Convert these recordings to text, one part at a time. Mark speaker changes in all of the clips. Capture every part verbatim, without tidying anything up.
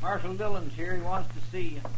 Speaker 1: Marshal Dillon's here. He wants to see you.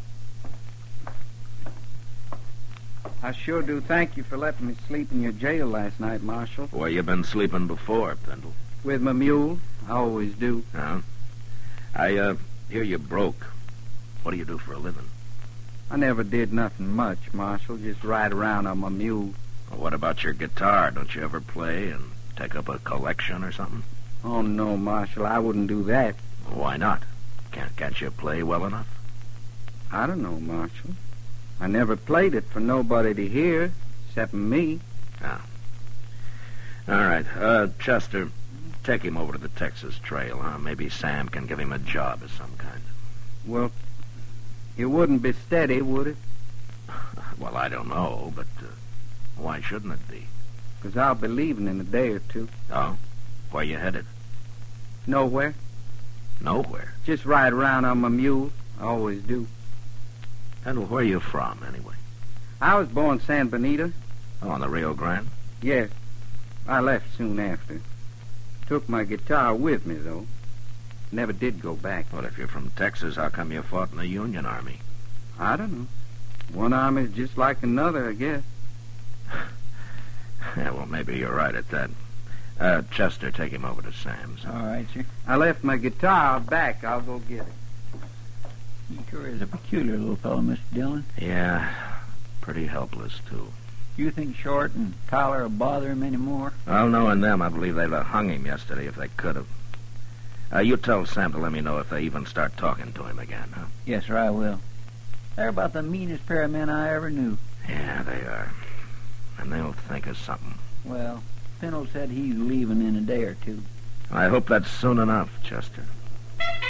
Speaker 2: I sure do thank you for letting me sleep in your jail last night, Marshal.
Speaker 3: Where you been sleeping before, Pendle?
Speaker 2: With my mule. I always do.
Speaker 3: Huh? I, uh, hear you broke. What do you do for a living?
Speaker 2: I never did nothing much, Marshal. Just ride around on my mule.
Speaker 3: Well, what about your guitar? Don't you ever play and take up a collection or something?
Speaker 2: Oh, no, Marshal. I wouldn't do that.
Speaker 3: Well, why not? Can't, can't you play well enough?
Speaker 2: I don't know, Marshal. I never played it for nobody to hear, except me.
Speaker 3: Ah. All right. Uh, Chester, take him over to the Texas Trail, huh? Maybe Sam can give him a job of some kind.
Speaker 2: Well, it wouldn't be steady, would it?
Speaker 3: Well, I don't know, but uh, why shouldn't it be?
Speaker 2: Because I'll be leaving in a day or two.
Speaker 3: Oh? Where you headed?
Speaker 2: Nowhere.
Speaker 3: Nowhere?
Speaker 2: Just ride around on my mule. I always do.
Speaker 3: And where are you from, anyway?
Speaker 2: I was born San Benito.
Speaker 3: Oh, on the Rio Grande?
Speaker 2: Yes. I left soon after. Took my guitar with me, though. Never did go back.
Speaker 3: Well, if you're from Texas, how come you fought in the Union Army?
Speaker 2: I don't know. One army's just like another, I guess.
Speaker 3: Yeah, well, maybe you're right at that. Uh, Chester, take him over to Sam's.
Speaker 4: All right, sir.
Speaker 2: I left my guitar back. I'll go get it.
Speaker 4: He sure is a peculiar little fellow, Mister Dillon.
Speaker 3: Yeah, pretty helpless, too.
Speaker 4: You think Short and Tyler will bother him anymore?
Speaker 3: Well, knowing them, I believe they'd have hung him yesterday if they could have. Uh, you tell Sam to let me know if they even start talking to him again, huh?
Speaker 4: Yes, sir, I will. They're about the meanest pair of men I ever knew.
Speaker 3: Yeah, they are. And they'll think of something.
Speaker 4: Well, Pennell said he's leaving in a day or two.
Speaker 3: I hope that's soon enough, Chester.